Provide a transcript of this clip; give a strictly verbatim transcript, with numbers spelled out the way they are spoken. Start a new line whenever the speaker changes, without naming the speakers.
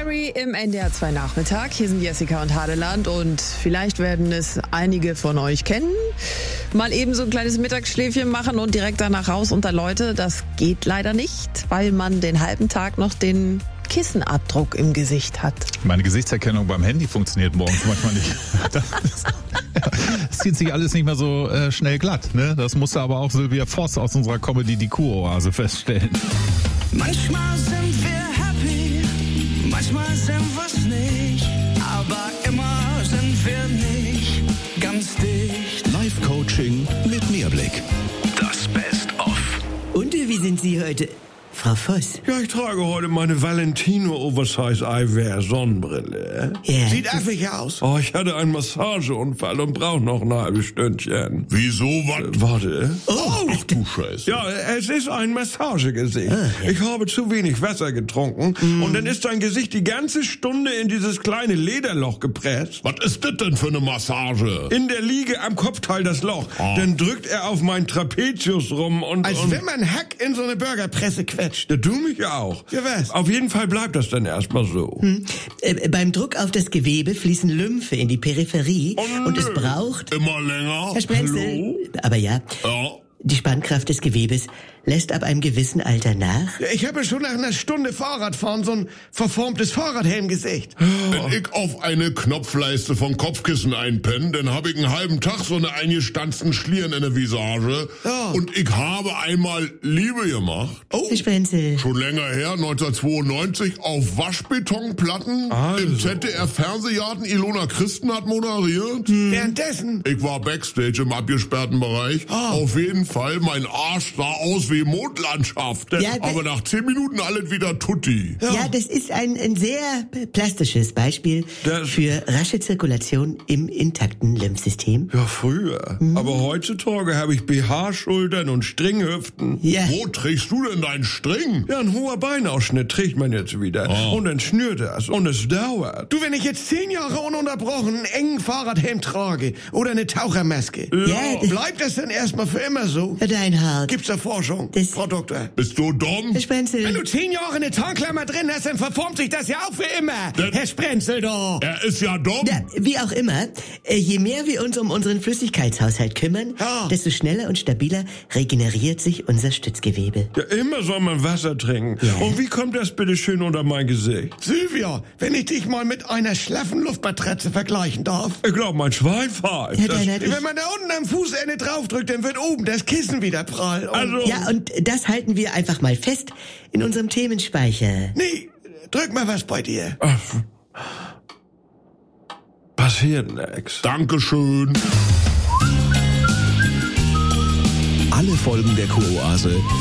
Mary im N D R zwei Nachmittag. Hier sind Jessica und Hadeland und vielleicht werden es einige von euch kennen. Mal eben so ein kleines Mittagsschläfchen machen und direkt danach raus unter Leute. Das geht leider nicht, weil man den halben Tag noch den Kissenabdruck im Gesicht hat.
Meine Gesichtserkennung beim Handy funktioniert morgens manchmal nicht. Es zieht sich alles nicht mehr so äh, schnell glatt. Ne? Das musste aber auch Sylvia Voss aus unserer Comedy Die Kuroase feststellen.
Manchmal sind wir happy, manchmal sind wir's nicht, aber immer sind wir nicht ganz dicht.
Live-Coaching mit Mehrblick.
Das Best-of.
Und wie sind Sie heute, Frau Voss?
Ja, ich trage heute meine Valentino Oversize Eyewear Sonnenbrille.
Ja.
Sieht affig aus. Oh, ich hatte einen Massageunfall und brauche noch ein halbes Stündchen.
Wieso, was?
Äh, warte.
Oh, ach du Scheiße.
Ja, es ist ein Massagegesicht.
Ah, ja.
Ich habe zu wenig Wasser getrunken
Mm.
und dann ist dein Gesicht die ganze Stunde in dieses kleine Lederloch gepresst.
Was ist das denn für eine Massage?
In der Liege am Kopfteil das Loch.
Ah.
Dann drückt er auf meinen Trapezius rum und...
Als
und
wenn man Hack in so eine Burgerpresse quetscht.
Ja, du mich auch.
Ja, was?
Auf jeden Fall bleibt das dann erstmal so.
Hm. Äh, beim Druck auf das Gewebe fließen Lymphe in die Peripherie
Oh,
und es
nö.
braucht...
Immer länger?
Herr Sprenzel,
Hallo?
aber ja,
Ja.
die Spannkraft des Gewebes lässt ab einem gewissen Alter nach.
Ja, ich habe schon nach einer Stunde Fahrradfahren so ein verformtes Fahrradhelmgesicht.
Wenn ich auf eine Knopfleiste von Kopfkissen einpenne, dann habe ich einen halben Tag so eine eingestanzten Schlieren in der Visage.
Ja.
Und ich habe einmal Liebe gemacht.
Oh,
Herr Sprenzel,
Schon länger her, neunzehnhundertzweiundneunzig, auf Waschbetonplatten.
Also.
Im Z D F-Fernsehgarten. Ilona Christen hat moderiert.
währenddessen.
Ich war Backstage im abgesperrten Bereich. Auf jeden Fall, mein Arsch sah aus wie Mondlandschaft.
Ja, das-
Aber nach zehn Minuten alles wieder tutti.
ja, das ist ein, ein sehr plastisches Beispiel
Das-
für rasche Zirkulation im intakten Lymphsystem.
Ja, früher. Aber heutzutage habe ich B H-Schultern und Stringhüften.
Ja,
Wo trägst du denn deinen String?
Ja, ein hoher Beinausschnitt trägt man jetzt wieder.
Oh.
Und dann schnürt das. Und es dauert.
Du, wenn ich jetzt zehn Jahre ununterbrochen einen engen Fahrradhelm trage oder eine Tauchermaske,
Ja, das-
bleibt das dann erstmal für immer so?
Herr Deinhardt,
Gibt's da Forschung,
Das-
Frau Doktor?
Bist du dumm?
Herr
Wenn
Sprenzel,
du zehn Jahre eine Tarnklammer drin hast, dann verformt sich das ja auch für immer.
Das-
Herr Sprenzel doch.
Er ist ja dumm.
ja, wie auch immer, äh, je mehr wir uns um unseren Flüssigkeitshaushalt kümmern,
Ja.
desto schneller und stabiler regeneriert sich unser Stützgewebe.
Ja, immer soll man Wasser trinken.
Ja.
Und wie kommt das bitte schön unter mein Gesicht?
Sylvia, wenn ich dich mal mit einer schlaffen Luftmatratze vergleichen darf.
Ich glaube, mein Schwein pfeift.
Herr
Das-
Deinhardt, ich,
Wenn man da unten am Fußende draufdrückt, dann wird oben das Kissen wieder prall. Und
Also,
ja, und das halten wir einfach mal fest in unserem Themenspeicher.
nee, drück mal was bei dir.
passiert nix.
Dankeschön.
Alle Folgen der Kuroase